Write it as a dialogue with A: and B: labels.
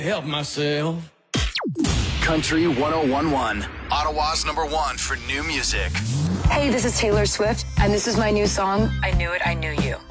A: help myself.
B: Country 1011, Ottawa's #1 for new music.
C: Hey, this is Taylor Swift, and this is my new song, I Knew It, I Knew You.